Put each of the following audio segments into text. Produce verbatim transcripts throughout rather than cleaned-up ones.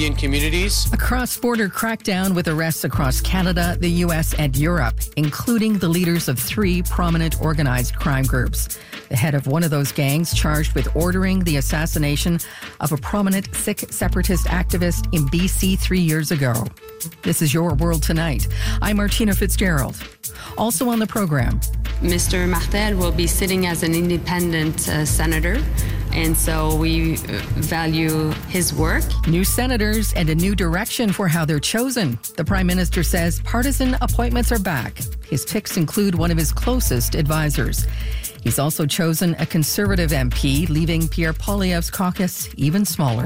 Indian communities. A cross-border crackdown with arrests across Canada, the U S, and Europe, including the leaders of three prominent organized crime groups. The head of one of those gangs charged with ordering the assassination of a prominent Sikh separatist activist in B C three years ago. This is Your World Tonight. I'm Martina Fitzgerald. Also on the program, Mister Martel will be sitting as an independent uh, senator, and so we value his work. New senators and a new direction for how they're chosen. The Prime Minister says partisan appointments are back. His picks include one of his closest advisors. He's also chosen a Conservative M P, leaving Pierre Poilievre's caucus even smaller.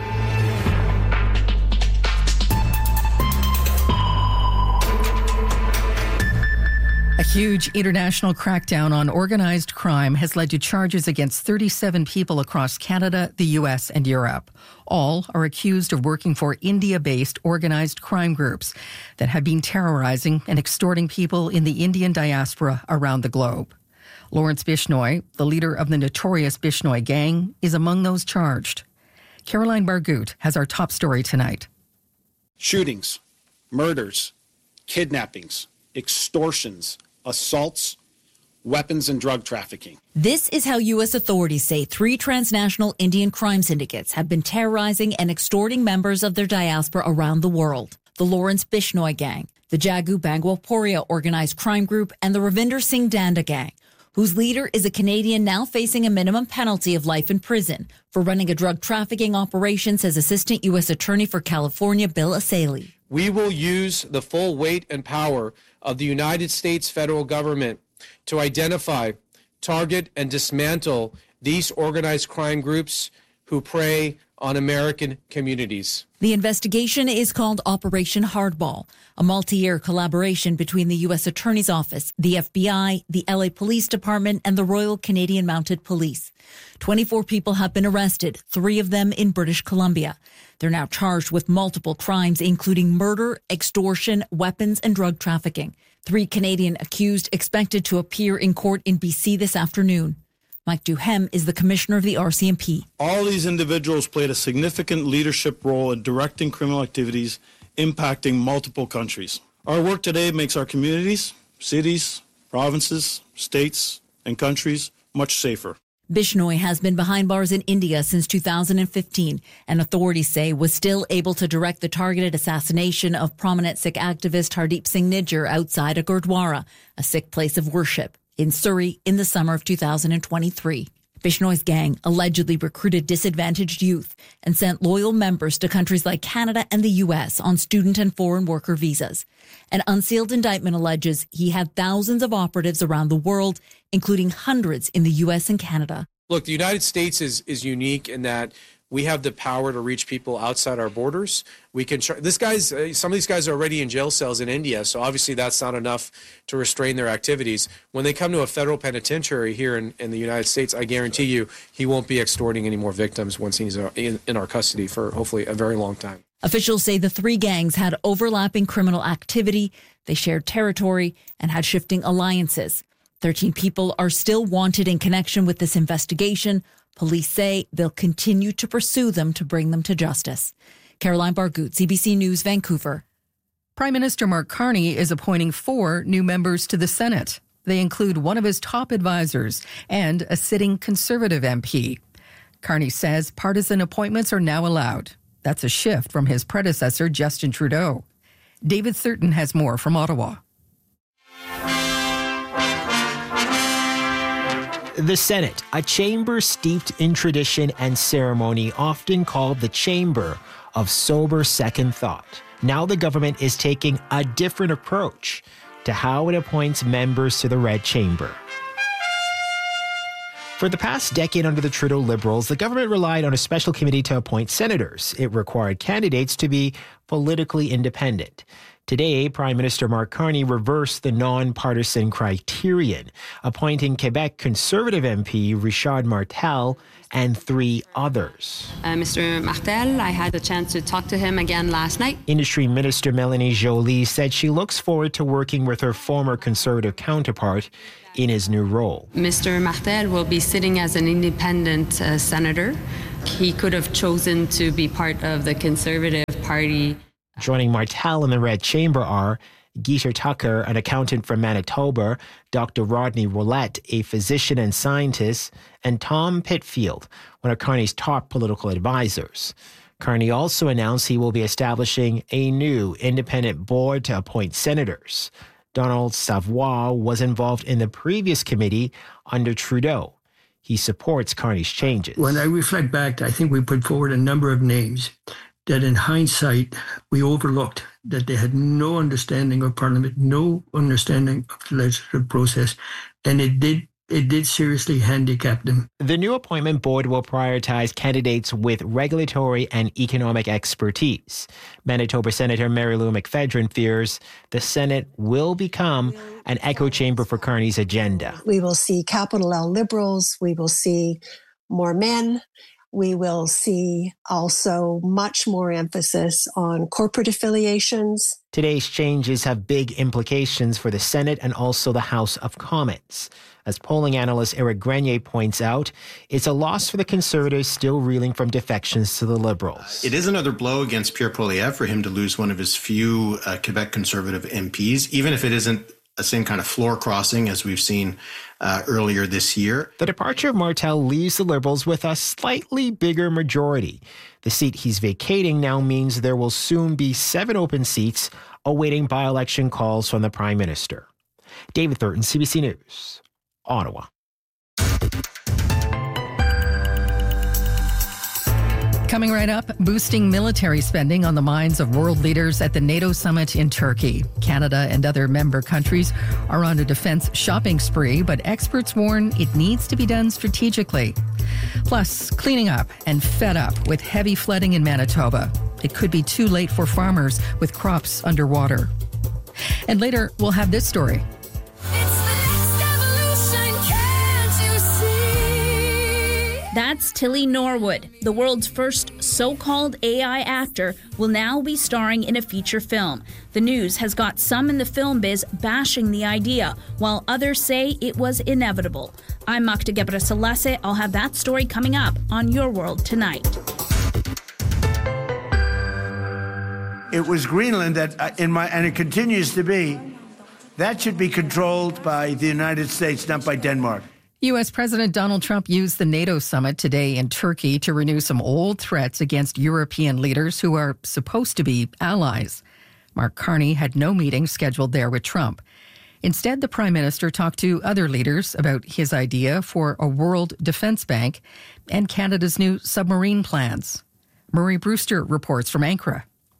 A huge international crackdown on organized crime has led to charges against thirty-seven people across Canada, the U S, and Europe. All are accused of working for India-based organized crime groups that have been terrorizing and extorting people in the Indian diaspora around the globe. Lawrence Bishnoi, the leader of the notorious Bishnoi gang, is among those charged. Caroline Bargout has our top story tonight. Shootings, murders, kidnappings, extortions, assaults, weapons and drug trafficking. This is how U S authorities say three transnational Indian crime syndicates have been terrorizing and extorting members of their diaspora around the world. The Lawrence Bishnoi gang, the Jagu Bangwaporia organized crime group, and the Ravinder Singh Danda gang, whose leader is a Canadian now facing a minimum penalty of life in prison for running a drug trafficking operation, says Assistant U S Attorney for California, Bill Asalee. We will use the full weight and power of the United States federal government to identify, target, and dismantle these organized crime groups who prey on American communities. The investigation is called Operation Hardball, a multi-year collaboration between the U S Attorney's Office, the F B I, the L A Police Department, and the Royal Canadian Mounted Police. twenty-four people have been arrested, three of them in British Columbia. They're now charged with multiple crimes, including murder, extortion, weapons, and drug trafficking. Three Canadian accused expected to appear in court in B C this afternoon. Mike Duhem is the commissioner of the R C M P. All these individuals played a significant leadership role in directing criminal activities impacting multiple countries. Our work today makes our communities, cities, provinces, states, and countries much safer. Bishnoi has been behind bars in India since two thousand fifteen, and authorities say was still able to direct the targeted assassination of prominent Sikh activist Hardeep Singh Nijjar outside a Gurdwara, a Sikh place of worship, in Surrey in the summer of two thousand twenty-three. Bishnoi's gang allegedly recruited disadvantaged youth and sent loyal members to countries like Canada and the U S on student and foreign worker visas. An unsealed indictment alleges he had thousands of operatives around the world, including hundreds in the U S and Canada. Look, the United States is, is unique in that we have the power to reach people outside our borders. We can. This guy's. Uh, some of these guys are already in jail cells in India, so obviously that's not enough to restrain their activities. When they come to a federal penitentiary here in, in the United States, I guarantee you he won't be extorting any more victims once he's in, in our custody for hopefully a very long time. Officials say the three gangs had overlapping criminal activity, they shared territory, and had shifting alliances. Thirteen people are still wanted in connection with this investigation. Police say they'll continue to pursue them to bring them to justice. Caroline Bargout, C B C News, Vancouver. Prime Minister Mark Carney is appointing four new members to the Senate. They include one of his top advisors and a sitting Conservative M P. Carney says partisan appointments are now allowed. That's a shift from his predecessor, Justin Trudeau. David Thurton has more from Ottawa. The Senate, a chamber steeped in tradition and ceremony, often called the chamber of sober second thought. Now the government is taking a different approach to how it appoints members to the Red Chamber. For the past decade under the Trudeau Liberals, the government relied on a special committee to appoint senators. It required candidates to be politically independent. Today, Prime Minister Mark Carney reversed the non-partisan criterion, appointing Quebec Conservative M P Richard Martel and three others. Uh, Mister Martel, I had a chance to talk to him again last night. Industry Minister Melanie Joly said she looks forward to working with her former Conservative counterpart in his new role. Mister Martel will be sitting as an independent uh, senator. He could have chosen to be part of the Conservative party. Joining Martel in the Red Chamber are Geeter Tucker, an accountant from Manitoba, Doctor Rodney Roulette, a physician and scientist, and Tom Pitfield, one of Carney's top political advisors. Carney also announced he will be establishing a new independent board to appoint senators. Donald Savoie was involved in the previous committee under Trudeau. He supports Carney's changes. When I reflect back, I think we put forward a number of names that in hindsight we overlooked, that they had no understanding of Parliament, no understanding of the legislative process, and it did it did seriously handicap them. The new appointment board will prioritize candidates with regulatory and economic expertise. Manitoba Senator Mary Lou McPhedran fears the Senate will become an echo chamber for Carney's agenda. We will see capital L Liberals. We will see more men. We will see also much more emphasis on corporate affiliations. Today's changes have big implications for the Senate and also the House of Commons. As polling analyst Eric Grenier points out, it's a loss for the Conservatives still reeling from defections to the Liberals. It is another blow against Pierre Poilievre for him to lose one of his few uh, Quebec Conservative M Ps, even if it isn't the same kind of floor crossing as we've seen uh, earlier this year. The departure of Martel leaves the Liberals with a slightly bigger majority. The seat he's vacating now means there will soon be seven open seats awaiting by-election calls from the Prime Minister. David Thurton, C B C News, Ottawa. Coming right up, boosting military spending on the minds of world leaders at the NATO summit in Turkey. Canada and other member countries are on a defense shopping spree, but experts warn it needs to be done strategically. Plus, cleaning up and fed up with heavy flooding in Manitoba. It could be too late for farmers with crops underwater. And later, we'll have this story. That's Tilly Norwood. The world's first so-called A I actor will now be starring in a feature film. The news has got some in the film biz bashing the idea, while others say it was inevitable. I'm Makta Gebrselassie. I'll have that story coming up on Your World Tonight. It was Greenland that, in my, and it continues to be, that should be controlled by the United States, not by Denmark. U S. President Donald Trump used the NATO summit today in Turkey to renew some old threats against European leaders who are supposed to be allies. Mark Carney had no meeting scheduled there with Trump. Instead, the Prime Minister talked to other leaders about his idea for a world defense bank and Canada's new submarine plans. Murray Brewster reports from Ankara.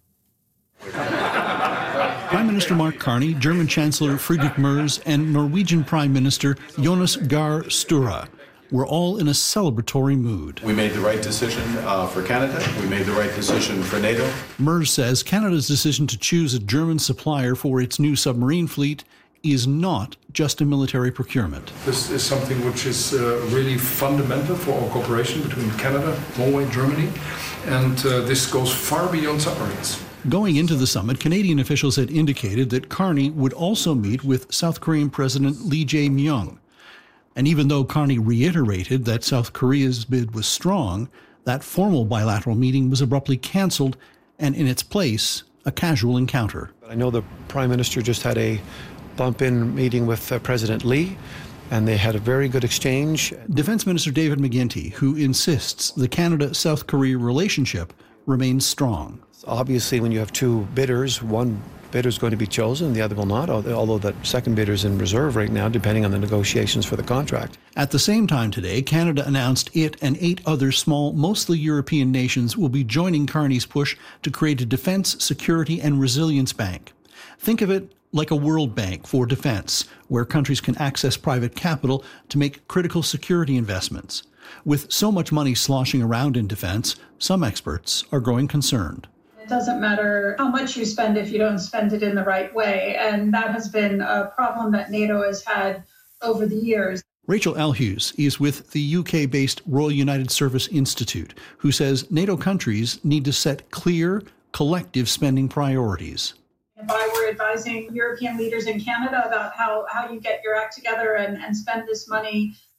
Prime Minister Mark Carney, German Chancellor Friedrich Merz, and Norwegian Prime Minister Jonas Gahr Sture were all in a celebratory mood. We made the right decision uh, for Canada. We made the right decision for NATO. Merz says Canada's decision to choose a German supplier for its new submarine fleet is not just a military procurement. This is something which is uh, really fundamental for our cooperation between Canada, Norway, and Germany, and uh, this goes far beyond submarines. Going into the summit, Canadian officials had indicated that Carney would also meet with South Korean President Lee Jae-myung. And even though Carney reiterated that South Korea's bid was strong, that formal bilateral meeting was abruptly canceled, and in its place, a casual encounter. I know the Prime Minister just had a bump-in meeting with uh, President Lee, and they had a very good exchange. Defense Minister David McGuinty, who insists the Canada-South Korea relationship remains strong. Obviously, when you have two bidders, one bidder is going to be chosen, the other will not, although that second bidder is in reserve right now, depending on the negotiations for the contract. At the same time today, Canada announced it and eight other small, mostly European nations will be joining Carney's push to create a defense, security, and resilience bank. Think of it like a World Bank for defense, where countries can access private capital to make critical security investments. With so much money sloshing around in defense, some experts are growing concerned. It doesn't matter how much you spend if you don't spend it in the right way. And that has been a problem that NATO has had over the years. Rachel Alhughes is with the U K-based Royal United Service Institute, who says NATO countries need to set clear, collective spending priorities. If I were advising European leaders in Canada about how, how you get your act together and, and spend this money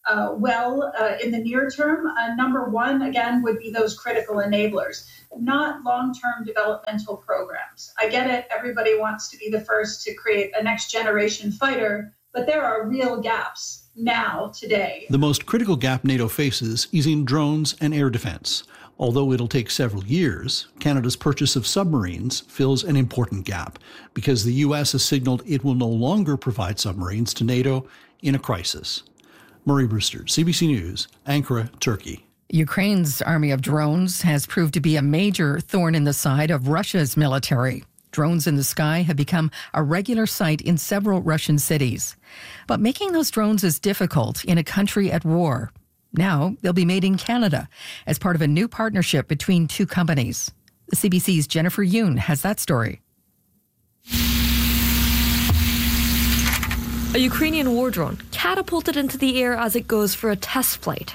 uh, well uh, in the near term. Uh, number one, again, would be those critical enablers, not long-term developmental programs. I get it. Everybody wants to be the first to create a next generation fighter, but there are real gaps now, today. The most critical gap NATO faces is in drones and air defense. Although it'll take several years, Canada's purchase of submarines fills an important gap because the U S has signaled it will no longer provide submarines to NATO in a crisis. Murray Brewster, C B C News, Ankara, Turkey. Ukraine's army of drones has proved to be a major thorn in the side of Russia's military. Drones in the sky have become a regular sight in several Russian cities. But making those drones is difficult in a country at war. Now they'll be made in Canada as part of a new partnership between two companies. The C B C's Jennifer Yoon has that story. A Ukrainian war drone catapulted into the air as it goes for a test flight.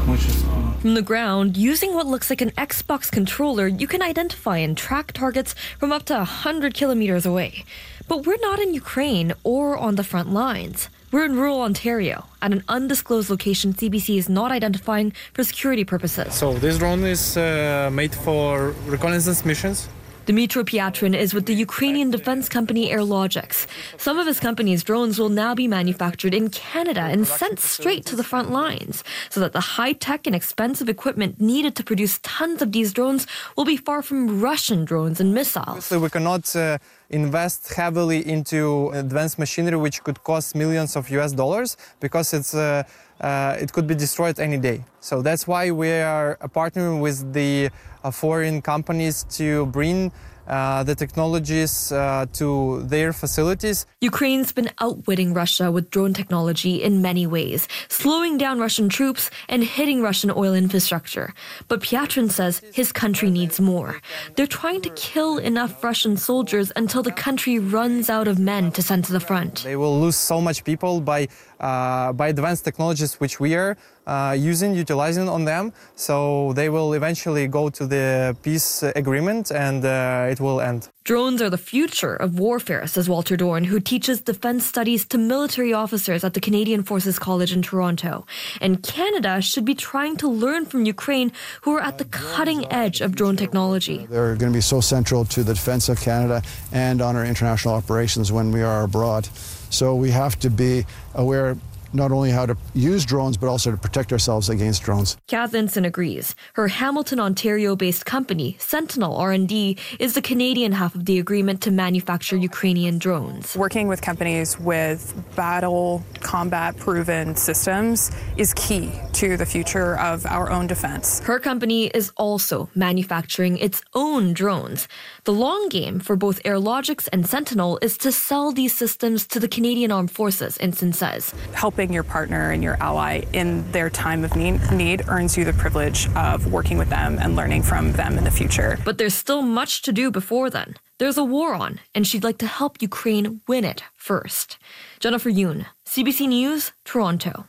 From the ground, using what looks like an Xbox controller, you can identify and track targets from up to one hundred kilometers away. But we're not in Ukraine or on the front lines. We're in rural Ontario, at an undisclosed location C B C is not identifying for security purposes. So this drone is uh, made for reconnaissance missions. Dmytro Pyatrin is with the Ukrainian defense company Airlogics. Some of his company's drones will now be manufactured in Canada and sent straight to the front lines, so that the high-tech and expensive equipment needed to produce tons of these drones will be far from Russian drones and missiles. So we cannot uh, invest heavily into advanced machinery which could cost millions of U S dollars because it's uh, uh, it could be destroyed any day. So that's why we are partnering with the uh, foreign companies to bring uh, the technologies uh, to their facilities. Ukraine's been outwitting Russia with drone technology in many ways, slowing down Russian troops and hitting Russian oil infrastructure. But Pyatrin says his country needs more. They're trying to kill enough Russian soldiers until the country runs out of men to send to the front. They will lose so much people by uh, by advanced technologies which we are uh, using, utilizing on them. So they will eventually go to the peace agreement and uh, it will end. Drones are the future of warfare, says Walter Dorn, who teaches defense studies to military officers at the Canadian Forces College in Toronto. And Canada should be trying to learn from Ukraine, who are at the cutting edge of drone technology. They're going to be so central to the defense of Canada and on our international operations when we are abroad. So we have to be aware not only how to use drones, but also to protect ourselves against drones. Kath Ensign agrees. Her Hamilton, Ontario-based company, Sentinel R and D, is the Canadian half of the agreement to manufacture Ukrainian drones. Working with companies with battle combat-proven systems is key to the future of our own defense. Her company is also manufacturing its own drones. The long game for both Airlogics and Sentinel is to sell these systems to the Canadian Armed Forces, Ensign says. Helping your partner and your ally in their time of need earns you the privilege of working with them and learning from them in the future. But there's still much to do before then. There's a war on, and she'd like to help Ukraine win it first. Jennifer Yoon, C B C News, Toronto.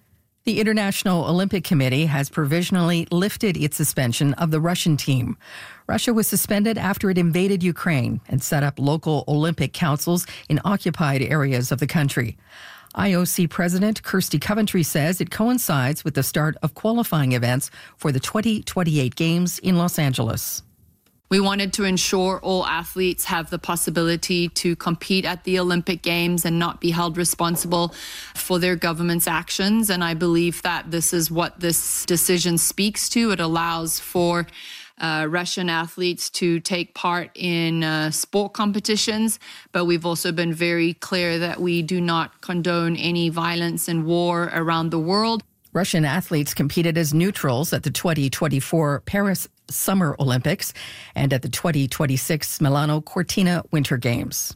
The International Olympic Committee has provisionally lifted its suspension of the Russian team. Russia was suspended after it invaded Ukraine and set up local Olympic councils in occupied areas of the country. I O C President Kirsty Coventry says it coincides with the start of qualifying events for the twenty twenty-eight Games in Los Angeles. We wanted to ensure all athletes have the possibility to compete at the Olympic Games and not be held responsible for their government's actions. And I believe that this is what this decision speaks to. It allows for Uh, Russian athletes to take part in uh, sport competitions, but we've also been very clear that we do not condone any violence and war around the world. Russian athletes competed as neutrals at the twenty twenty-four Paris Summer Olympics and at the twenty twenty-six Milano Cortina Winter Games.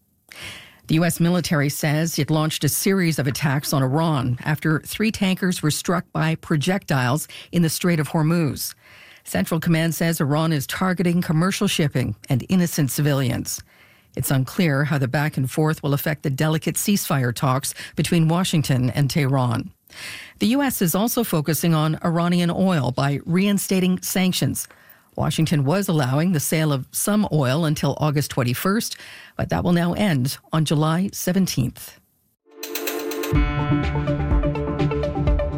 The U S military says it launched a series of attacks on Iran after three tankers were struck by projectiles in the Strait of Hormuz. Central Command says Iran is targeting commercial shipping and innocent civilians. It's unclear how the back and forth will affect the delicate ceasefire talks between Washington and Tehran. The U S is also focusing on Iranian oil by reinstating sanctions. Washington was allowing the sale of some oil until August twenty-first, but that will now end on July seventeenth.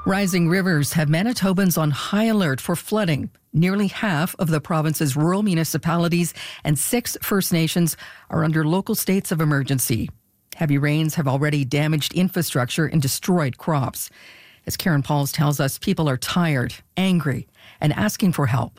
Rising rivers have Manitobans on high alert for flooding. Nearly half of the province's rural municipalities and six First Nations are under local states of emergency. Heavy rains have already damaged infrastructure and destroyed crops. As Karen Pauls tells us, people are tired, angry, and asking for help.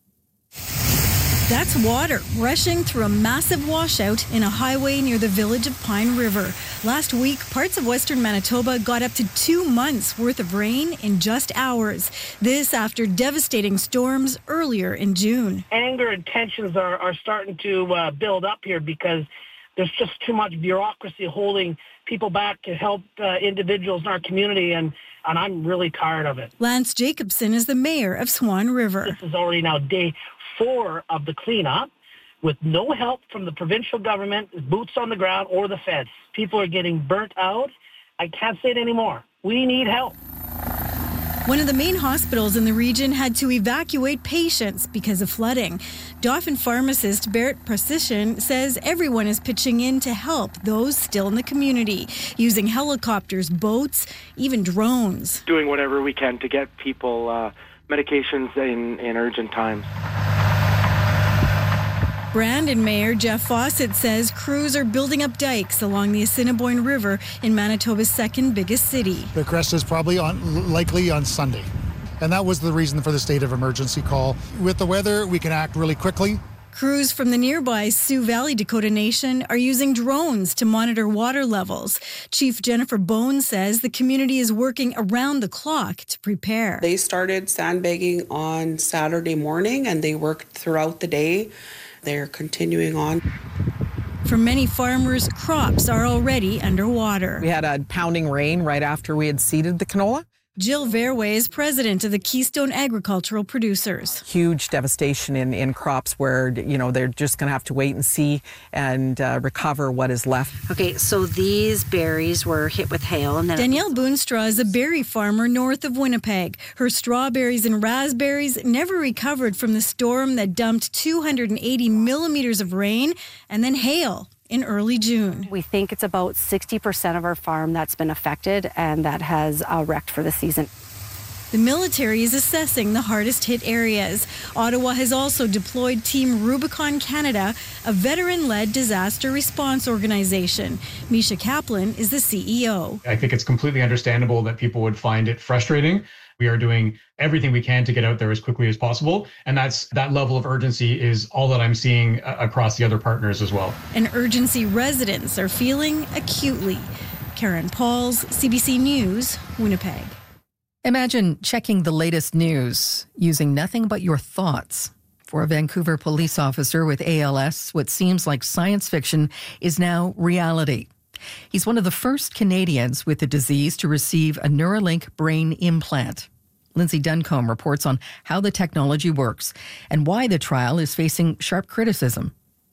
That's water rushing through a massive washout in a highway near the village of Pine River. Last week, parts of western Manitoba got up to two months worth of rain in just hours. This after devastating storms earlier in June. Anger and tensions are, are starting to uh, build up here because there's just too much bureaucracy holding people back to help uh, individuals in our community, and, and I'm really tired of it. Lance Jacobson is the mayor of Swan River. This is already now day four of the cleanup with no help from the provincial government, boots on the ground, or the feds. People are getting burnt out. I can't say it anymore. We need help. One of the main hospitals in the region had to evacuate patients because of flooding. Dauphin pharmacist Bert Precision says everyone is pitching in to help those still in the community, using helicopters, boats, even drones. Doing whatever we can to get people uh, medications in, in urgent times. Brandon Mayor Jeff Fawcett says crews are building up dikes along the Assiniboine River in Manitoba's second biggest city. The crest is probably on, likely on Sunday. And that was the reason for the state of emergency call. With the weather, we can act really quickly. Crews from the nearby Sioux Valley Dakota Nation are using drones to monitor water levels. Chief Jennifer Bone says the community is working around the clock to prepare. They started sandbagging on Saturday morning and they worked throughout the day. They're continuing on. For many farmers, crops are already underwater. We had a pounding rain right after we had seeded the canola. Jill Verway is president of the Keystone Agricultural Producers. Huge devastation in, in crops where, you know, they're just going to have to wait and see and uh, recover what is left. Okay, so these berries were hit with hail. And then Danielle Boonstra is a berry farmer north of Winnipeg. Her strawberries and raspberries never recovered from the storm that dumped two hundred eighty millimeters of rain and then hail in early June. We think it's about sixty percent of our farm that's been affected and that has uh, wrecked for the season. The military is assessing the hardest hit areas. Ottawa has also deployed Team Rubicon Canada, a veteran-led disaster response organization. Misha Kaplan is the C E O. I think it's completely understandable that people would find it frustrating. We are doing everything we can to get out there as quickly as possible. And that's that level of urgency is all that I'm seeing uh, across the other partners as well. And urgency residents are feeling acutely. Karen Pauls, C B C News, Winnipeg. Imagine checking the latest news using nothing but your thoughts. For a Vancouver police officer with A L S, what seems like science fiction is now reality. He's one of the first Canadians with the disease to receive a Neuralink brain implant. Lindsay Duncombe reports on how the technology works and why the trial is facing sharp criticism.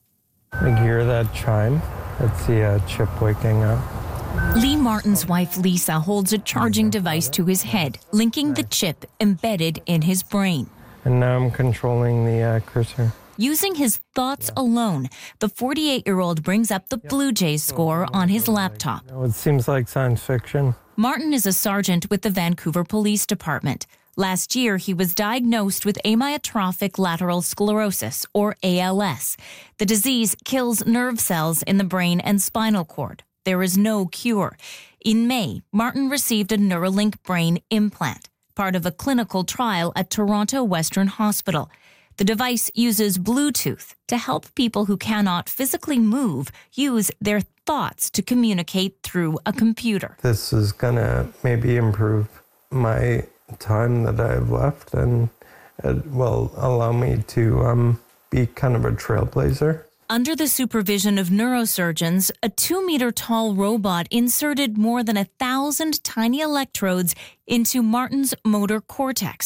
I hear that chime. That's the uh, chip waking up. Lee Martin's wife Lisa holds a charging device to his head, linking the chip embedded in his brain. And now I'm controlling the uh, cursor. Using his thoughts alone, the forty-eight-year-old brings up the Blue Jays score on his laptop. It seems like science fiction. Martin is a sergeant with the Vancouver Police Department. Last year, he was diagnosed with amyotrophic lateral sclerosis, or A L S. The disease kills nerve cells in the brain and spinal cord. There is no cure. In May, Martin received a Neuralink brain implant, part of a clinical trial at Toronto Western Hospital. The device uses Bluetooth to help people who cannot physically move use their thoughts to communicate through a computer. This is going to maybe improve my time that I've left, and it will allow me to um, be kind of a trailblazer. Under the supervision of neurosurgeons, a two-meter-tall robot inserted more than a thousand tiny electrodes into Martin's motor cortex.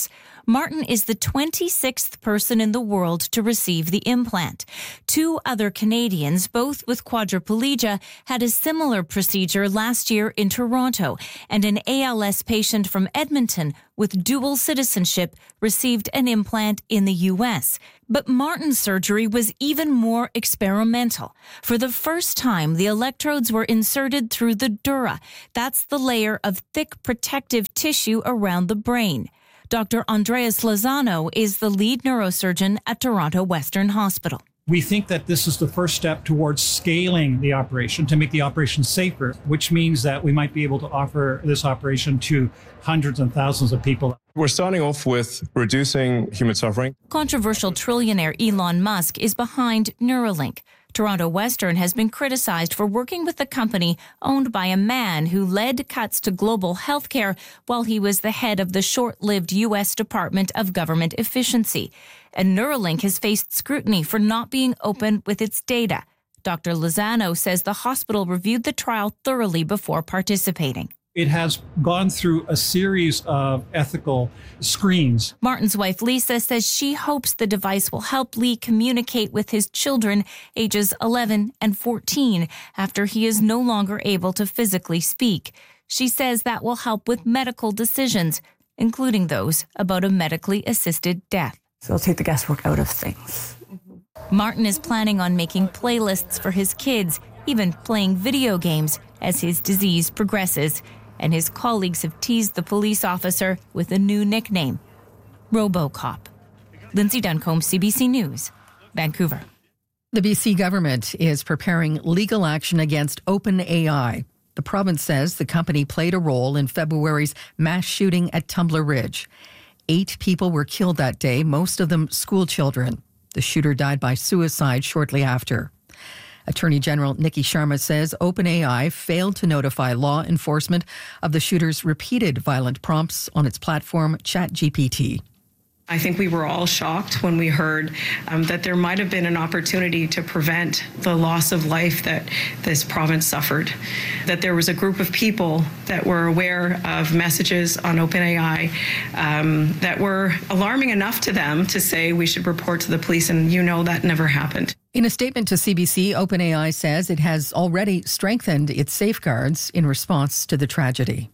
Martin is the twenty-sixth person in the world to receive the implant. Two other Canadians, both with quadriplegia, had a similar procedure last year in Toronto, and an A L S patient from Edmonton with dual citizenship received an implant in the U S. But Martin's surgery was even more experimental. For the first time, the electrodes were inserted through the dura. That's the layer of thick protective tissue around the brain. Doctor Andreas Lozano is the lead neurosurgeon at Toronto Western Hospital. We think that this is the first step towards scaling the operation to make the operation safer, which means that we might be able to offer this operation to hundreds and thousands of people. We're starting off with reducing human suffering. Controversial trillionaire Elon Musk is behind Neuralink. Toronto Western has been criticized for working with the company owned by a man who led cuts to global healthcare while he was the head of the short-lived U S Department of Government Efficiency. And Neuralink has faced scrutiny for not being open with its data. Doctor Lozano says the hospital reviewed the trial thoroughly before participating. It has gone through a series of ethical screens. Martin's wife, Lisa, says she hopes the device will help Lee communicate with his children, ages eleven and fourteen, after he is no longer able to physically speak. She says that will help with medical decisions, including those about a medically assisted death. So it'll take the guesswork out of things. Martin is planning on making playlists for his kids, even playing video games as his disease progresses. And his colleagues have teased the police officer with a new nickname, RoboCop. Lindsay Duncombe, C B C News, Vancouver. The B C government is preparing legal action against OpenAI. The province says the company played a role in February's mass shooting at Tumbler Ridge. Eight people were killed that day, most of them school children. The shooter died by suicide shortly after. Attorney General Nikki Sharma says OpenAI failed to notify law enforcement of the shooter's repeated violent prompts on its platform ChatGPT. I think we were all shocked when we heard um, that there might have been an opportunity to prevent the loss of life that this province suffered, that there was a group of people that were aware of messages on OpenAI um, that were alarming enough to them to say we should report to the police, and you know that never happened. In a statement to C B C, OpenAI says it has already strengthened its safeguards in response to the tragedy.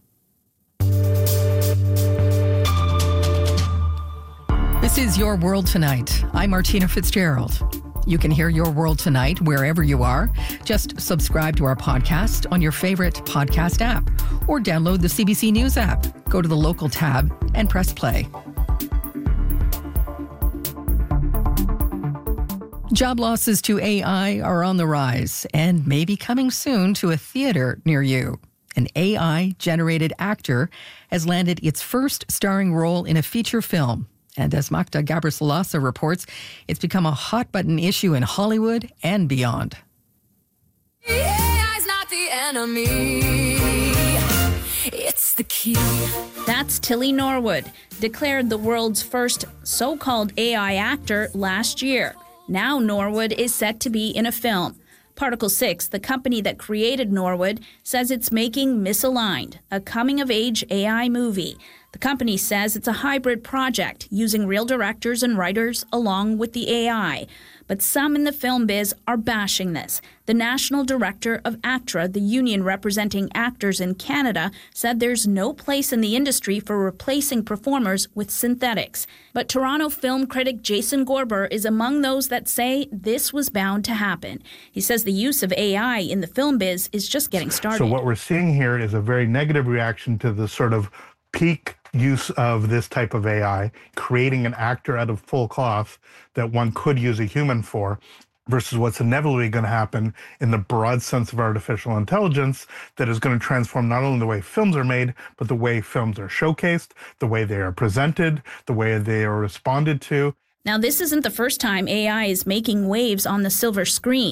This is Your World Tonight. I'm Martina Fitzgerald. You can hear Your World Tonight wherever you are. Just subscribe to our podcast on your favorite podcast app or download the C B C News app. Go to the local tab and press play. Job losses to A I are on the rise and may be coming soon to a theater near you. An A I-generated actor has landed its first starring role in a feature film. And as Magda Gabrisalasa reports, it's become a hot-button issue in Hollywood and beyond. A I's not the enemy. It's the key. That's Tilly Norwood, declared the world's first so-called A I actor last year. Now Norwood is set to be in a film. Particle six, the company that created Norwood, says it's making Misaligned, a coming-of-age A I movie. The company says it's a hybrid project, using real directors and writers along with the A I. But some in the film biz are bashing this. The national director of ACTRA, the union representing actors in Canada, said there's no place in the industry for replacing performers with synthetics. But Toronto film critic Jason Gorber is among those that say this was bound to happen. He says the use of A I in the film biz is just getting started. So what we're seeing here is a very negative reaction to the sort of peak use of this type of A I, creating an actor out of full cloth that one could use a human for, versus what's inevitably going to happen in the broad sense of artificial intelligence that is going to transform not only the way films are made, but the way films are showcased, the way they are presented, the way they are responded to. Now, this isn't the first time A I is making waves on the silver screen.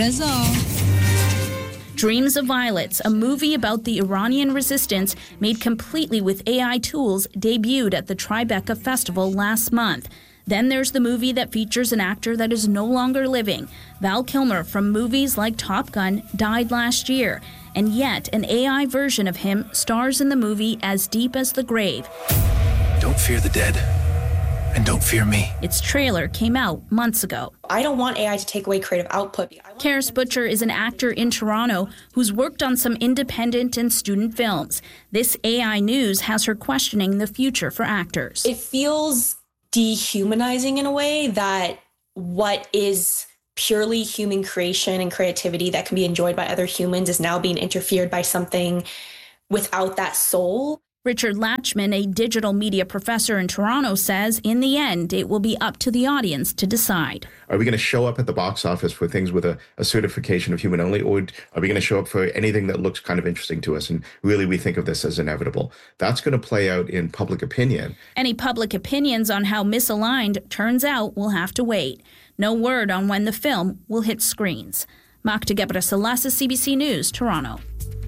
Dreams of Violets, a movie about the Iranian resistance made completely with A I tools, debuted at the Tribeca Festival last month. Then there's the movie that features an actor that is no longer living. Val Kilmer from movies like Top Gun died last year, and yet an A I version of him stars in the movie As Deep as the Grave. Don't fear the dead. and don't fear me. Its trailer came out months ago. I don't want A I to take away creative output. Karis Butcher is an actor in Toronto who's worked on some independent and student films. This A I news has her questioning the future for actors. It feels dehumanizing in a way that what is purely human creation and creativity that can be enjoyed by other humans is now being interfered by something without that soul. Richard Latchman, a digital media professor in Toronto, says in the end, it will be up to the audience to decide. Are we going to show up at the box office for things with a, a certification of human only, or are we going to show up for anything that looks kind of interesting to us? And really, we think of this as inevitable. That's going to play out in public opinion. Any public opinions on how misaligned turns out will have to wait. No word on when the film will hit screens. Magda Gebrselassie, C B C News, Toronto.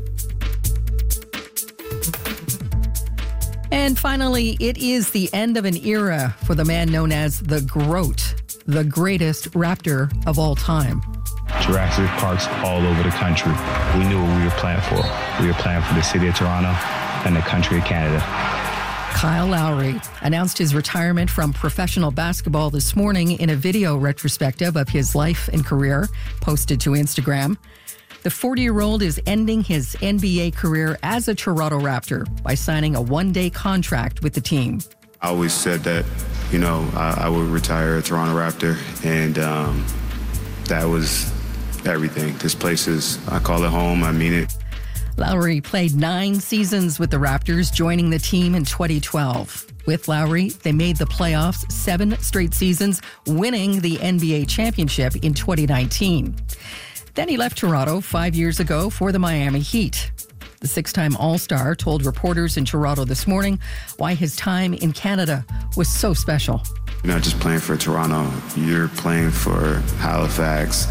And finally, it is the end of an era for the man known as the GROAT, the greatest raptor of all time. Jurassic Parks all over the country. We knew what we were playing for. We were playing for the city of Toronto and the country of Canada. Kyle Lowry announced his retirement from professional basketball this morning in a video retrospective of his life and career posted to Instagram. The forty-year-old is ending his N B A career as a Toronto Raptor by signing a one-day contract with the team. I always said that, you know, I, I would retire a Toronto Raptor, and um, that was everything. This place is, I call it home, I mean it. Lowry played nine seasons with the Raptors, joining the team in twenty twelve. With Lowry, they made the playoffs seven straight seasons, winning the N B A championship in twenty nineteen. Then he left Toronto five years ago for the Miami Heat. The six-time All-Star told reporters in Toronto this morning why his time in Canada was so special. You're not just playing for Toronto, you're playing for Halifax,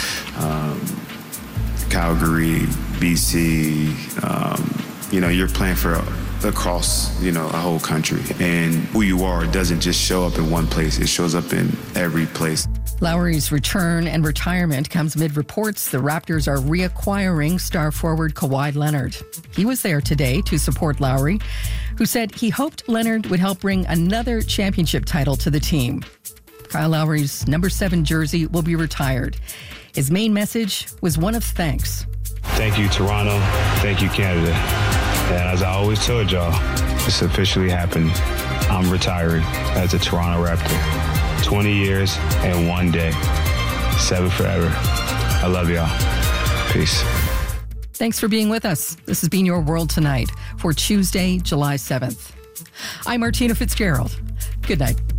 um, Calgary, B C. Um, you know, you're playing for across, you know, a whole country. And who you are doesn't just show up in one place, it shows up in every place. Lowry's return and retirement comes amid reports the Raptors are reacquiring star forward Kawhi Leonard. He was there today to support Lowry, who said he hoped Leonard would help bring another championship title to the team. Kyle Lowry's number seven jersey will be retired. His main message was one of thanks. Thank you, Toronto. Thank you, Canada. And as I always told y'all, it's officially happened. I'm retiring as a Toronto Raptor. twenty years and one day. Seven forever. I love y'all. Peace. Thanks for being with us. This has been Your World Tonight for Tuesday, July seventh. I'm Martina Fitzgerald. Good night.